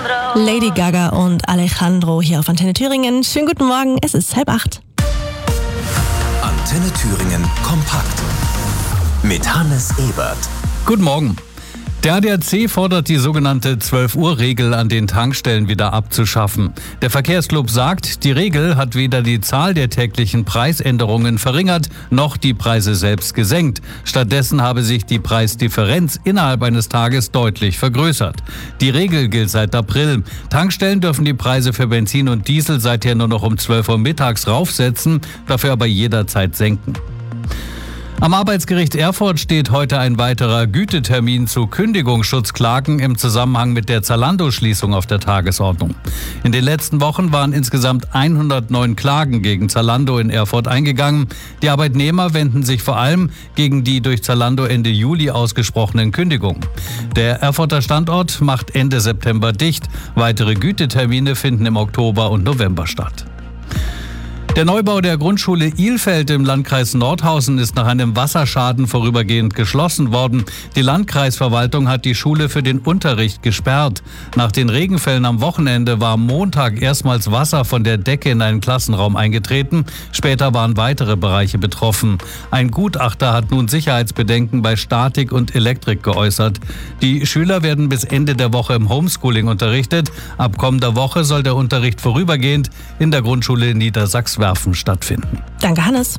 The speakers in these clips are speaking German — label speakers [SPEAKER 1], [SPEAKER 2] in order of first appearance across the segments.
[SPEAKER 1] Lady Gaga und Alejandro hier auf Antenne Thüringen. Schönen guten Morgen, es ist 7:30.
[SPEAKER 2] Antenne Thüringen kompakt mit Hannes Ebert.
[SPEAKER 3] Guten Morgen. Der ADAC fordert, die sogenannte 12-Uhr-Regel an den Tankstellen wieder abzuschaffen. Der Verkehrsclub sagt, die Regel hat weder die Zahl der täglichen Preisänderungen verringert, noch die Preise selbst gesenkt. Stattdessen habe sich die Preisdifferenz innerhalb eines Tages deutlich vergrößert. Die Regel gilt seit April. Tankstellen dürfen die Preise für Benzin und Diesel seither nur noch um 12 Uhr mittags raufsetzen, dafür aber jederzeit senken. Am Arbeitsgericht Erfurt steht heute ein weiterer Gütetermin zu Kündigungsschutzklagen im Zusammenhang mit der Zalando-Schließung auf der Tagesordnung. In den letzten Wochen waren insgesamt 109 Klagen gegen Zalando in Erfurt eingegangen. Die Arbeitnehmer wenden sich vor allem gegen die durch Zalando Ende Juli ausgesprochenen Kündigungen. Der Erfurter Standort macht Ende September dicht. Weitere Gütetermine finden im Oktober und November statt. Der Neubau der Grundschule Ilfeld im Landkreis Nordhausen ist nach einem Wasserschaden vorübergehend geschlossen worden. Die Landkreisverwaltung hat die Schule für den Unterricht gesperrt. Nach den Regenfällen am Wochenende war am Montag erstmals Wasser von der Decke in einen Klassenraum eingetreten. Später waren weitere Bereiche betroffen. Ein Gutachter hat nun Sicherheitsbedenken bei Statik und Elektrik geäußert. Die Schüler werden bis Ende der Woche im Homeschooling unterrichtet. Ab kommender Woche soll der Unterricht vorübergehend in der Grundschule in Niedersachsen stattfinden.
[SPEAKER 1] Danke, Hannes.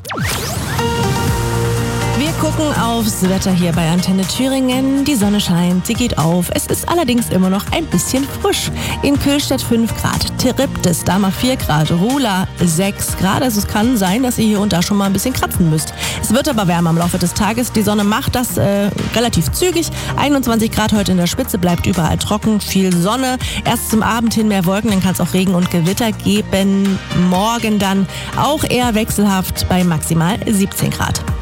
[SPEAKER 1] Wir gucken aufs Wetter hier bei Antenne Thüringen. Die Sonne scheint, sie geht auf. Es ist allerdings immer noch ein bisschen frisch. In Kühlstedt 5 Grad, Tiriptis, da mal 4 Grad, Rula 6 Grad. Also es kann sein, dass ihr hier und da schon mal ein bisschen kratzen müsst. Es wird aber wärmer im Laufe des Tages. Die Sonne macht das relativ zügig. 21 Grad heute in der Spitze, bleibt überall trocken, viel Sonne. Erst zum Abend hin mehr Wolken, dann kann es auch Regen und Gewitter geben. Morgen dann auch eher wechselhaft bei maximal 17 Grad.